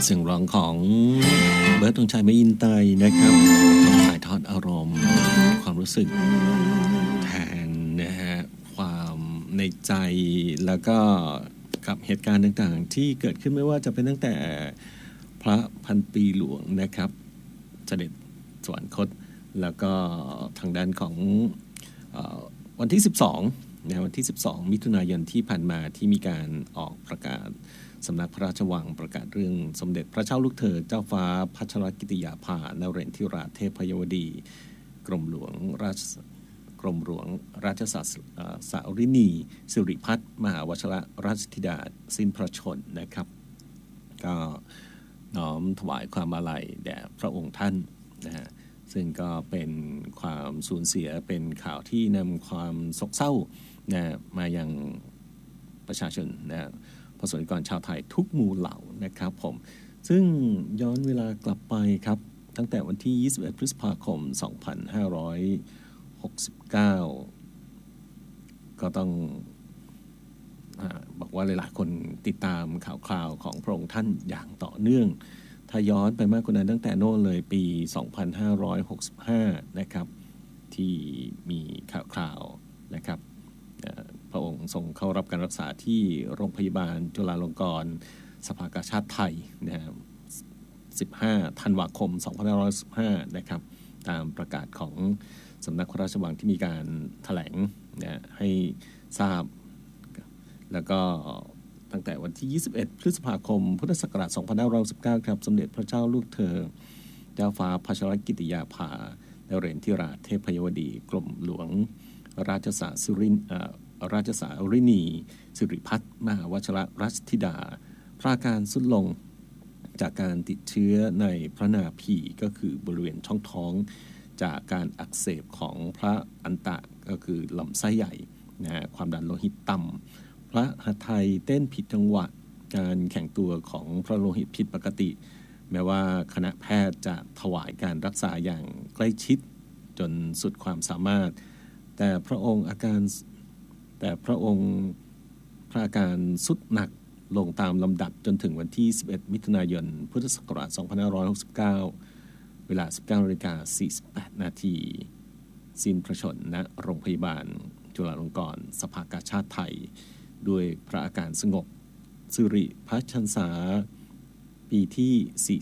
เสียงร้องของเบิร์ดธงชัย แม่อินไตนะครับถ่ายทอดอารมณ์ความรู้สึกแทนนะฮะความในใจแล้วก็กับเหตุการณ์ต่างๆที่เกิดขึ้นไม่ว่าจะเป็นตั้งแต่พระพันปีหลวงนะครับเสด็จสวรรคตแล้วก็ทางด้านของวันที่12นะวันที่12มิถุนายนที่ผ่านมาที่มีการออกประกาศสำนักพระราชวังประกาศเรื่องสมเด็จพระเจ้าลูกเธอเจ้าฟ้าพัชรกิติยาภานเรศธิราชเทพยวดีกรมหลวงราชสาวรินีสิริพัฒน์มหาวชิรราชธิดาสิ้นพระชนม์นะครับก็น้อมถวายความอาลัยแด่พระองค์ท่านนะฮะซึ่งก็เป็นความสูญเสียเป็นข่าวที่นำความโศกเศร้านะมายังประชาชนนะประสบนิกรชาวไทยทุกหมู่เหล่านะครับผมซึ่งย้อนเวลากลับไปครับตั้งแต่วันที่21พฤษภาคม2569ก็ต้องบอกว่าหลายๆคนติดตามข่าวคราวของพระองค์ท่านอย่างต่อเนื่องถ้าย้อนไปมากกว่านั้นตั้งแต่โน่นเลยปี2565นะครับที่มีข่าวคราวนะครับพระองค์ทรงเข้ารับการรักษาที่โรงพยาบาลจุฬาลงกรณ์สภากาชาดไทยนะ15ธันวาคม2515นะครับตามประกาศของสำนักพระราชวังที่มีการแถลงนะให้ทราบแล้วก็ตั้งแต่วันที่21พฤษภาคมพุทธศักราช2519ครับสมเด็จพระเจ้าลูกเธอเจ้าฟ้าพัชรกิติยาภานเรศธิราชเทพยวดีกรมหลวงราชสาวรินีสิริพัฒน์มหาวชิรราชธิดาพระอาการทรุดลงจากการติดเชื้อในพระนาภีก็คือบริเวณช่องท้องจากการอักเสบของพระอันตะก็คือลำไส้ใหญ่นะความดันโลหิตต่ำพระหทัยเต้นผิดจังหวะการแข่งตัวของพระโลหิตผิดปกติแม้ว่าคณะแพทย์จะถวายการรักษาอย่างใกล้ชิดจนสุดความสามารถแต่พระองค์อาการสุดหนักลงตามลำดับจนถึงวันที่11มิถุนายนพุทธศักราช2569เวลา 19:48 นาทีสิ้นพระชนม์ณโรงพยาบาลจุฬาลงกรณ์สภากาชาดไทยด้วยพระอาการสงบสิริพระชรรษาปีที่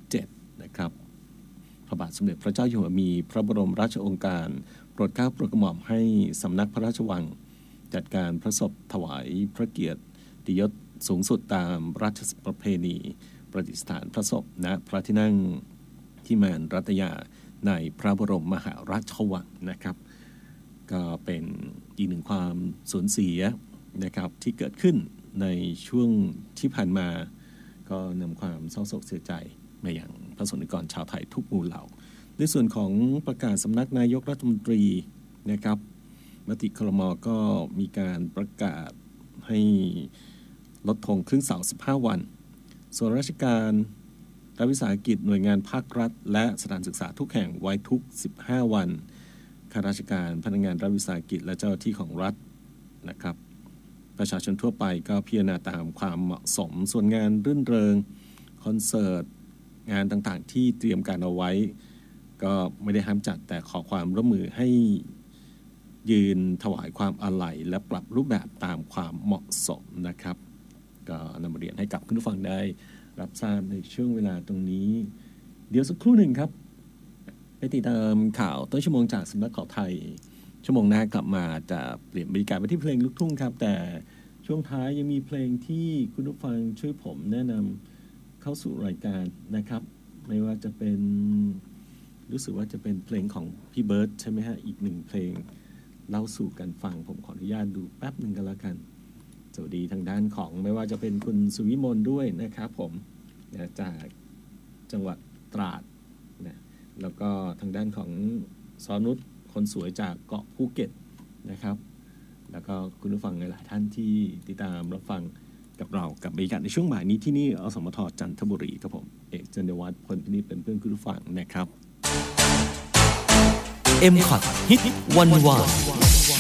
47นะครับพระบาทสมเด็จพระเจ้าอยู่หัวมีพระบรมราชโองการโปรดเกล้าโปรดกระหม่อมให้สำนักพระราชวังจัดการพระศพถวายพระเกียรติยศสูงสุดตามราชประเพณีประดิษฐานพระศพณพระที่นั่งที่มานรัตยาในพระบรมมหาราชวังนะครับก็เป็นอีกหนึ่งความสูญเสียนะครับที่เกิดขึ้นในช่วงที่ผ่านมาก็นำความเศร้าโศกเสียใจมาอย่างประสบนิกรชาวไทยทุกหมู่เหล่าในส่วนของประกาศสำนักนายกรัฐมนตรีนะครับมติครม.ก็มีการประกาศให้ลดธงครึ่งเสา15วันส่วนราชการรัฐวิสาหกิจหน่วยงานภาครัฐและสถานศึกษาทุกแห่งไว้ทุก15วันข้าราชการพนักงานรัฐวิสาหกิจและเจ้าหน้าที่ของรัฐนะครับประชาชนทั่วไปก็พิจารณาตามความเหมาะสมส่วนงานรื่นเริงคอนเสิร์ตงานต่างๆที่เตรียมการเอาไว้ก็ไม่ได้ห้ามจัดแต่ขอความร่วมมือให้ยืนถวายความอาลัยและปรับรูปแบบตามความเหมาะสมนะครับก็นำมาเรียนให้กับคุณผู้ฟังได้รับทราบในช่วงเวลาตรงนี้เดี๋ยวสักครู่หนึ่งครับไปติดตามข่าวต้นชั่วโมงจากสำนักข่าวไทยชั่วโมงหน้ากลับมาจะเปลี่ยนบรรยากาศไปที่เพลงลูกทุ่งครับแต่ช่วงท้ายยังมีเพลงที่คุณผู้ฟังช่วยผมแนะนำเข้าสู่รายการนะครับไม่ว่าจะเป็นรู้สึกว่าจะเป็นเพลงของพี่เบิร์ดใช่ไหมฮะอีกหนึ่งเพลงเล่าสู่กันฟังผมขออนุญาตดูแป๊บหนึ่งกันแล้วกันสวัสดีทางด้านของไม่ว่าจะเป็นคุณสุวิมลด้วยนะครับผมจากจังหวัดตราดนะแล้วก็ทางด้านของสนุชคนสวยจากเกาะภูเก็ตนะครับแล้วก็คุณผู้ฟังหลายๆท่านที่ติดตามรับฟังกับเรากับบรรยากาศในช่วงบ่ายนี้ที่นี่อสมทจันทบุรีครับผมเอกจันทวัฒน์พลพินิจเป็นเพื่อนคุณผู้ฟังนะครับ M-Cut ฮิตวันวานโท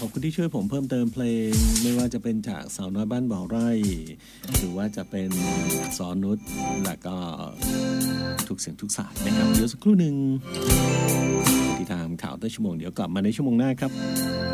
อบคุณที่ช่วยผมเพิ่มเติมเพลงไม่ว่าจะเป็นจากสาวน้อยบ้านบ่อไร่หรือว่าจะเป็นสอนนุชแล้วก็ทุกเสียงทุกสายนะครับเดี๋ยวสักครู่หนึ่งติดตามข่าวต้นชั่วโมงเดี๋ยวกลับมาในชั่วโมงหน้าครับ